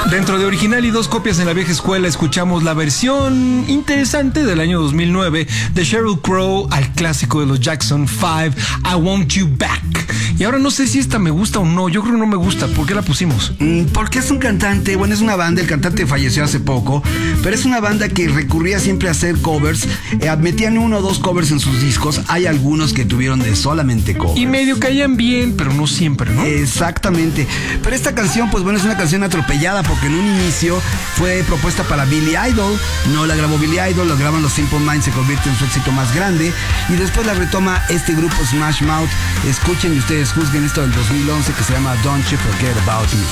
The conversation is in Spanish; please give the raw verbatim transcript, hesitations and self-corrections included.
Dentro de original y dos copias en la vieja escuela, escuchamos la versión interesante del año dos mil nueve de Sheryl Crow al clásico de los Jackson five, I Want You Back. Y ahora no sé si esta me gusta o no. Yo creo que no me gusta. ¿Por qué la pusimos? Mm, porque es un cantante, bueno, es una banda. El cantante falleció hace poco, pero es una banda que recurría siempre a hacer covers. Eh, metían uno o dos covers en sus discos. Hay algunos que tuvieron de solamente covers. Y medio caían bien, pero no siempre, ¿no? Exactamente. Pero esta canción, pues bueno, es una canción atropellada porque en un inicio fue propuesta para Billy Idol. No la grabó Billy Idol, la graban los Simple Minds, se convierte en su éxito más grande. Y después la retoma este grupo Smash Mouth. Escuchen y ustedes juzguen esto del dos mil once que se llama Don't You Forget About Me.